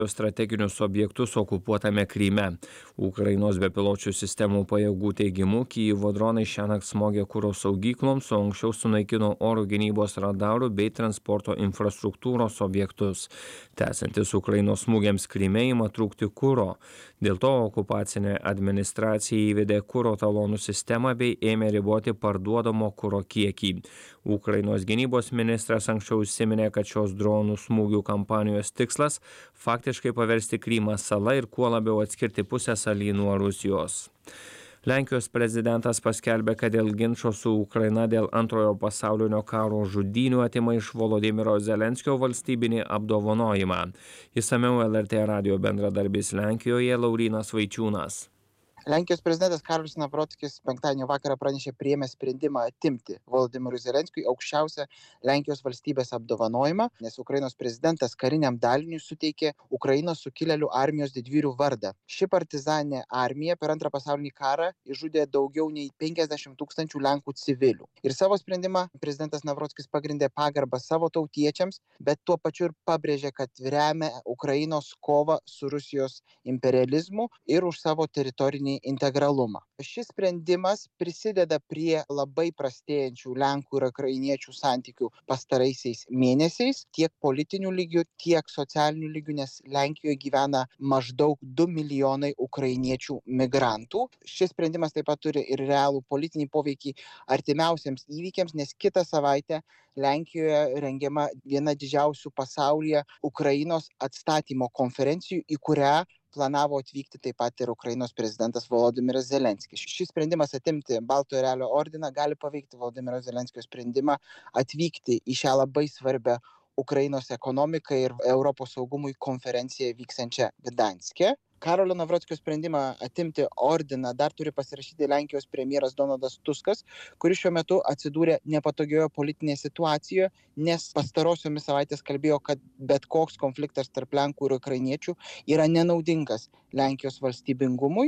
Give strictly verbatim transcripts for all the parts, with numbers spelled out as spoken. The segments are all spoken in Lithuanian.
strateginius objektus okupuotame Kryme. Ukrainos bepiločių sistemų pajėgų teigimu, Kijevo dronai šiąnakt smogė kuro saugykloms, o anksčiau sunaikino oro gynybos radarų bei transporto infrastruktūros objektus. Tęsiantis Ukrainos smūgiams Kryme ima trūkti kuro. Dėl to okupacinė administracija įvedė kuro talonų sistemą bei ėmė riboti parduodamo kuro kiekį. Ukrainos gynybos ministras anksčiau užsiminė, kad šios dronų smūgių kampanijos tikslas – faktiškai paversti Krymą sala ir kuo labiau atskirti pusiasalį nuo Rusijos. Lenkijos prezidentas paskelbė, kad dėl ginčo su Ukraina dėl antrojo pasaulinio karo žudynių atima iš Volodymyro Zelenskio valstybinį apdovanojimą. Išsamiau L R T radijo bendradarbis Lenkijoje Laurynas Vaičiūnas. Lenkijos prezidentas Karolis Navrockis penktadienio vakarą pranešė priėmęs sprendimą atimti Volodymyrui Zelenskiui aukščiausią Lenkijos valstybės apdovanojimą, nes Ukrainos prezidentas kariniam daliniui suteikė Ukrainos sukilėlių armijos didvyrių vardą. Ši partizaninė armija per antrą pasaulinį karą išžudė daugiau nei penkiasdešimt tūkstančių Lenkų civilių. Ir savo sprendimą prezidentas Navrockis pagrindė pagarbą savo tautiečiams, bet tuo pačiu ir pabrėžė, kad remia Ukrainos kovą su Rusijos imperializmu ir už savo teritorinį integralumą. Šis sprendimas prisideda prie labai prastėjančių Lenkų ir ukrainiečių santykių pastaraisiais mėnesiais, tiek politinių lygių, tiek socialinių lygių, nes Lenkijoje gyvena maždaug du milijonai ukrainiečių migrantų. Šis sprendimas taip pat turi ir realų politinį poveikį artimiausiams įvykiams, nes kitą savaitę Lenkijoje rengiama viena didžiausių pasaulyje Ukrainos atstatymo konferencijų, į kurią planavo atvykti taip pat ir Ukrainos prezidentas Volodymyras Zelenskis. Šis sprendimas atimti Baltojo Erelio ordiną gali paveikti Volodymyro Zelenskio sprendimą atvykti į šią labai svarbią Ukrainos ekonomikai ir Europos saugumui konferenciją vyksiančią Gdanske. Karolio Navrockio sprendimą atimti ordiną dar turi pasirašyti Lenkijos premjeras Donaldas Tuskas, kuris šiuo metu atsidūrė nepatogioje politinėje situacijoje, nes pastarosiomis savaitės kalbėjo, kad bet koks konfliktas tarp Lenkų ir ukrainiečių yra nenaudingas Lenkijos valstybingumui.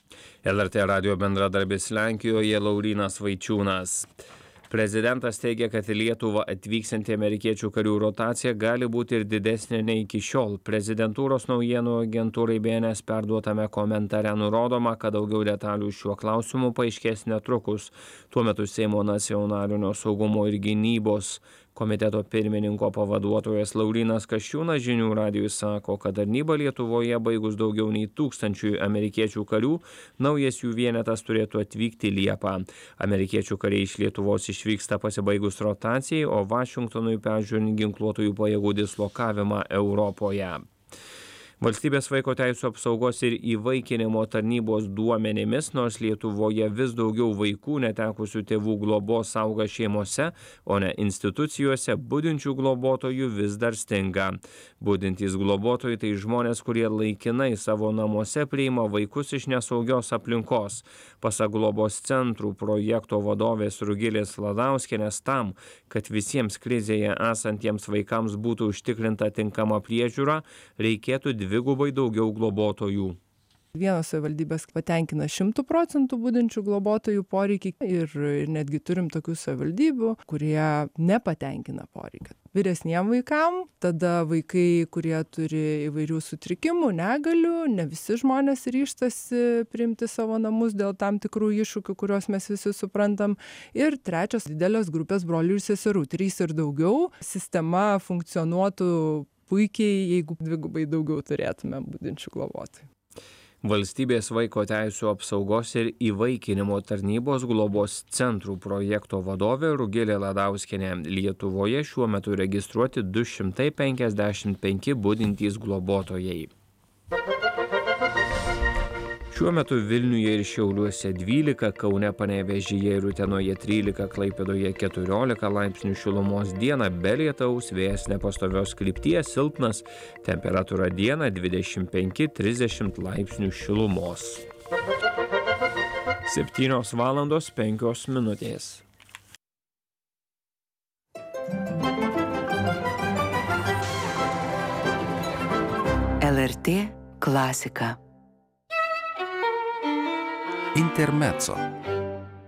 L R T radijo bendradarbis Lenkijoje Laurynas Vaičiūnas. Prezidentas teigia, kad į Lietuvą atvyksianti amerikiečių karių rotacija gali būti ir didesnė nei iki šiol. Prezidentūros naujienų agentūrai B N S perduotame komentare nurodoma, kad daugiau detalių šiuo klausimu paaiškės netrukus. Tuo metu Seimo nacionalinio saugumo ir gynybos komiteto pirmininko pavaduotojas Laurynas Kasčiūnas žinių radijui sako, kad tarnyba Lietuvoje baigus daugiau nei tūkstančiui amerikiečių karių, naujas jų vienetas turėtų atvykti Liepą. Amerikiečių kariai iš Lietuvos išvyksta pasibaigus rotacijai, o Vašingtonui peržiūrint ginkluotųjų pajėgų dislokavimą Europoje. Valstybės vaiko teisių apsaugos ir įvaikinimo tarnybos duomenimis, nors Lietuvoje vis daugiau vaikų netekusių tėvų globos auga šeimose, o ne institucijose, budinčių globotojų vis dar stinga. Budintys globotojai tai žmonės, kurie laikinai savo namuose priima vaikus iš nesaugios aplinkos. Pasak globos centrų projekto vadovės Rugilės Ladauskienės tam, kad visiems krizėje esantiems vaikams būtų užtikrinta tinkama priežiūra, reikėtų dvigubai daugiau globotojų. Vienos savivaldybės patenkina šimtų procentų budinčių globotojų poreikį ir, ir netgi turim tokių savivaldybių, kurie nepatenkina poreikį. Vyresniem vaikam, tada vaikai, kurie turi įvairių sutrikimų, negalių, ne visi žmonės ryžtasi priimti savo namus dėl tam tikrų iššūkių, kuriuos mes visi suprantam. Ir trečias didelės grupės brolių ir seserų, trys ir daugiau. Sistema funkcionuotų puikiai, jeigu dvigubai daugiau turėtume budinčių globotojų. Valstybės vaiko teisių apsaugos ir įvaikinimo tarnybos globos centrų projekto vadovė Rugilė Ladauskienė. Lietuvoje šiuo metu registruoti du šimtai penkiasdešimt penki budintys globotojai. Šiuo metu Vilniuje ir Šiauliuose dvylika, Kaune, Panevėžyje ir Utenoje trylika, Klaipėdoje keturiolika laipsnių šilumos, dieną be lietaus, vėjas nepastovios krypties, silpnas, temperatūra dieną dvidešimt penki trisdešimt laipsnių šilumos. septynios valandos penkios minutės. L R T klasika. Intermezzo.